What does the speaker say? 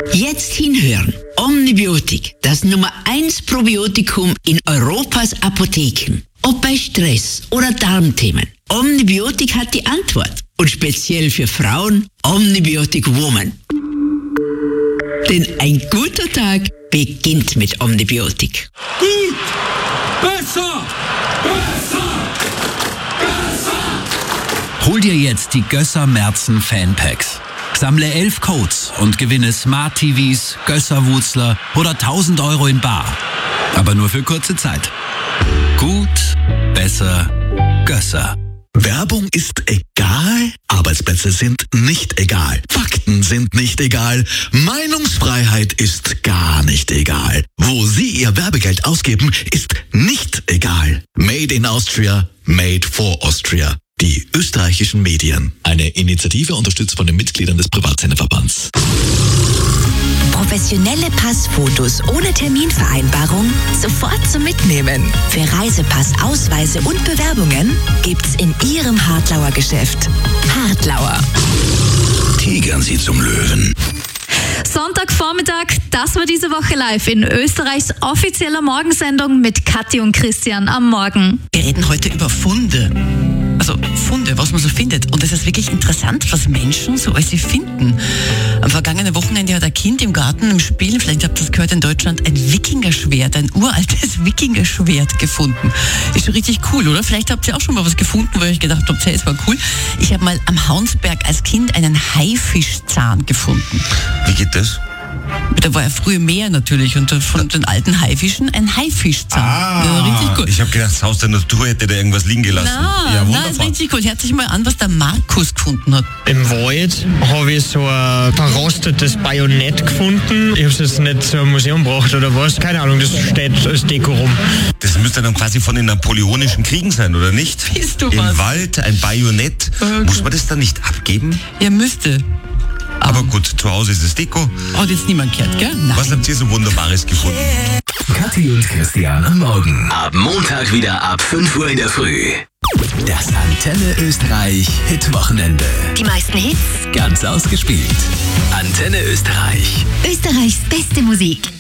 Jetzt hinhören. Omnibiotik, das Nummer 1 Probiotikum in Europas Apotheken. Ob bei Stress oder Darmthemen. Omnibiotik hat die Antwort. Und speziell für Frauen, Omnibiotik Woman. Denn ein guter Tag beginnt mit Omnibiotik. Gut! Besser! Besser! Besser! Hol dir jetzt die Gösser Merzen Fanpacks. Sammle 11 Codes und gewinne Smart TVs, Gösser-Wutzler oder 1.000 Euro in bar. Aber nur für kurze Zeit. Gut, besser, Gösser. Werbung ist egal, Arbeitsplätze sind nicht egal, Fakten sind nicht egal, Meinungsfreiheit ist gar nicht egal. Wo Sie Ihr Werbegeld ausgeben, ist nicht egal. Made in Austria, made for Austria. Die österreichischen Medien. Eine Initiative unterstützt von den Mitgliedern des Privatsenderverbands. Professionelle Passfotos ohne Terminvereinbarung sofort zum Mitnehmen. Für Reisepass, Ausweise und Bewerbungen gibt's in Ihrem Hartlauer Geschäft. Hartlauer. Tigern Sie zum Löwen. Sonntagvormittag, das war diese Woche live in Österreichs offizieller Morgensendung mit Kathi und Christian am Morgen. Wir reden heute über Funde. Also Funde, was man so findet. Und es ist wirklich interessant, was Menschen so alles finden. Am vergangenen Wochenende hat ein Kind im Garten im Spiel, vielleicht habt ihr das gehört, in Deutschland, ein Wikingerschwert, ein uraltes Wikingerschwert gefunden. Ist schon richtig cool, oder? Vielleicht habt ihr auch schon mal was gefunden, weil ich gedacht habe, es war cool. Ich habe mal am Haunsberg als Kind einen Haifischzahn gefunden. Wie geht das? Da war ja früher Meer natürlich und von den alten Haifischen ein Haifischzahn. Ja, richtig cool. Ich habe gedacht, das Haus der Natur hätte da irgendwas liegen gelassen. Nein, ist richtig cool. Hört sich mal an, was der Markus gefunden hat. Im Wald habe ich so ein verrostetes Bajonett gefunden. Ich habe es jetzt nicht zum Museum gebracht oder was. Keine Ahnung, das steht als Deko rum. Das müsste dann quasi von den napoleonischen Kriegen sein, oder nicht? Bist du Im was? Wald ein Bajonett. Okay. Muss man das dann nicht abgeben? Ja, müsste. Aber gut, zu Hause ist es Deko. Hat jetzt niemand gehört, gell? Nein. Was habt ihr so Wunderbares gefunden? Kathi und Christian am Morgen. Ab Montag wieder ab 5 Uhr in der Früh. Das Antenne Österreich Hitwochenende. Die meisten Hits, Ganz ausgespielt. Antenne Österreich. Österreichs beste Musik.